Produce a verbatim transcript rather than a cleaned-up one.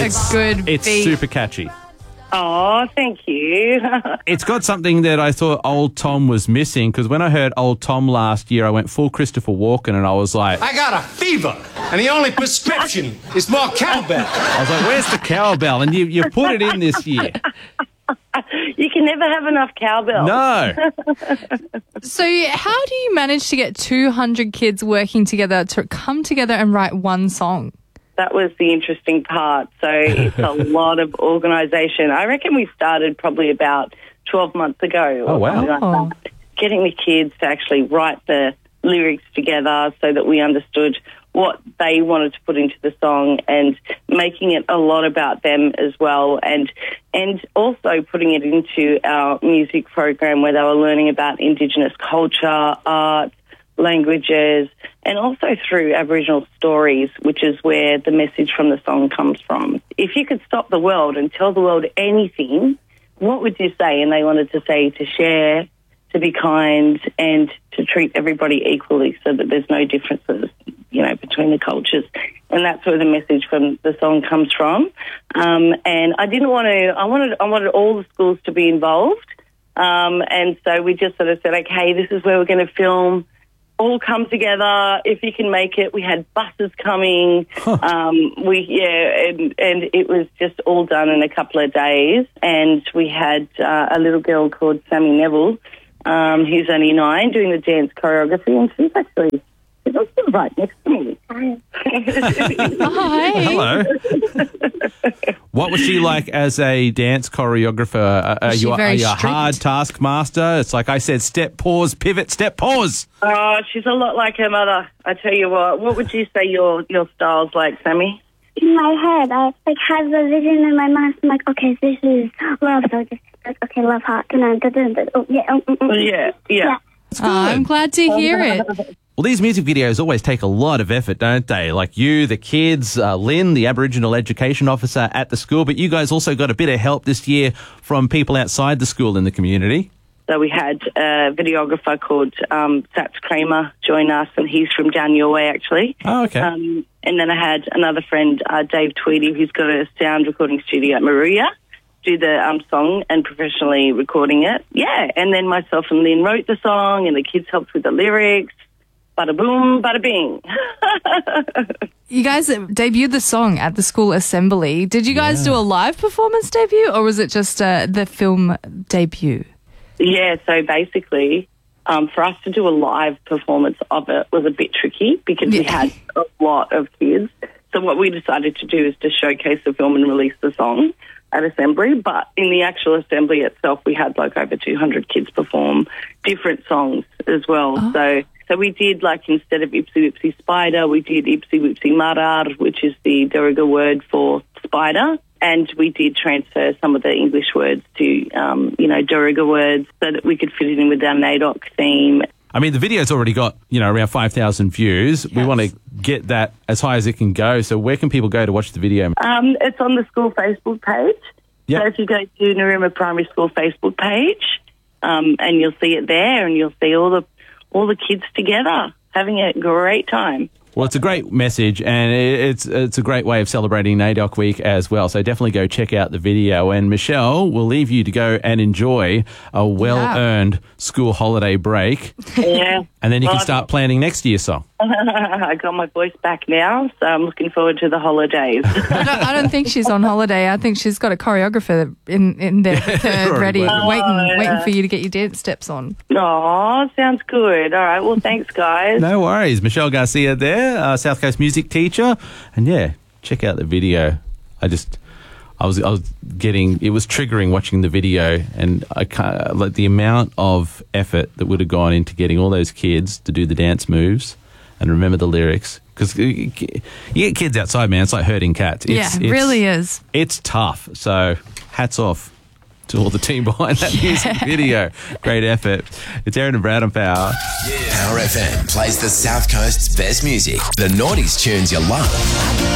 it's, a good It's beat. super catchy. Oh, thank you. It's got something that I thought Old Tom was missing, because when I heard Old Tom last year, I went full Christopher Walken and I was like... I got a fever, and the only prescription is more cowbell. I was like, where's the cowbell? And you, you put it in this year. You can never have enough cowbell. No. So how do you manage to get two hundred kids working together to come together and write one song? That was the interesting part. So it's a lot of organisation. I reckon we started probably about twelve months ago. Oh, wow. Like Oh. that. Getting the kids to actually write the lyrics together so that we understood what they wanted to put into the song, and making it a lot about them as well, and and also putting it into our music program where they were learning about Indigenous culture, art, languages, and also through Aboriginal stories, which is where the message from the song comes from. If you could stop the world and tell the world anything, what would you say? And they wanted to say to share, to be kind, and to treat everybody equally so that there's no differences, you know, between the cultures. And that's where the message from the song comes from. Um, and I didn't want to, I wanted, I wanted all the schools to be involved. Um, and so we just sort of said, okay, this is where we're going to film. All come together if you can make it. We had buses coming. Huh. Um, we yeah, and, and it was just all done in a couple of days. And we had uh, a little girl called Sammy Neville, um, who's only nine, doing the dance choreography, and she's actually she's also right next to me. Hi. Hello. What was she like as a dance choreographer? Uh, are Was she you, are very you a strict? hard taskmaster? It's like I said, step, pause, pivot, step, pause. Oh, she's a lot like her mother. I tell you what. What would you say your your style's like, Sammy? In my head, I like have a vision in my mind. I'm like, okay, this is love. So just like, okay, love heart. And then, da, da, da, oh, yeah, um, mm, mm. Yeah, yeah. Yeah. Oh, I'm glad to hear it. Well, these music videos always take a lot of effort, don't they? Like you, the kids, uh, Lynn, the Aboriginal Education Officer at the school, but you guys also got a bit of help this year from people outside the school in the community. So we had a videographer called um, Sats Kramer join us, and he's from down your way, actually. Oh, okay. Um, and then I had another friend, uh, Dave Tweedy, who's got a sound recording studio at Maruya, do the um, song and professionally recording it. Yeah, and then myself and Lynn wrote the song, and the kids helped with the lyrics. Bada boom, bada bing. You guys debuted the song at the school assembly. Did you guys Yeah. do a live performance debut, or was it just uh, the film debut? Yeah, so basically, um, for us to do a live performance of it was a bit tricky because we Yeah. had a lot of kids. So what we decided to do is to showcase the film and release the song at assembly. But in the actual assembly itself, we had like over two hundred kids perform different songs as well. Oh. So so we did, like, instead of Ipsy Wipsy Spider, we did Ipsy Wipsy Marar, which is the Darugga word for spider. And we did transfer some of the English words to, um, you know, Darugga words so that we could fit it in with our NAIDOC theme. I mean, the video's already got, you know, around five thousand views. We Yes. want to get that as high as it can go. So where can people go to watch the video? Um, it's on the school Facebook page. Yep. So if you go to Narooma Primary School Facebook page, um, and you'll see it there, and you'll see all the all the kids together having a great time. Well, it's a great message, and it's it's a great way of celebrating NAIDOC Week as well. So definitely go check out the video. And Michelle, we'll leave you to go and enjoy a well-earned school holiday break. Yeah. And then you can Well, start planning next year's song. I got my voice back now, so I'm looking forward to the holidays. I don't, I don't think she's on holiday. I think she's got a choreographer in, in there with her Already ready, working. waiting, Oh, yeah. waiting for you to get your dance steps on. Aw, sounds good. All right, well, thanks, guys. No worries. Michelle Garcia there, uh, South Coast music teacher. And yeah, check out the video. I just... I was I was getting it was triggering watching the video, and I can't, like the amount of effort that would have gone into getting all those kids to do the dance moves and remember the lyrics, because you get kids outside, man, it's like herding cats. It's, Yeah, it it's, really is. It's tough. So hats off to all the team behind that music video. Great effort. It's Aaron and Brad on Power. Power F M plays the South Coast's best music, the noughties tunes you love.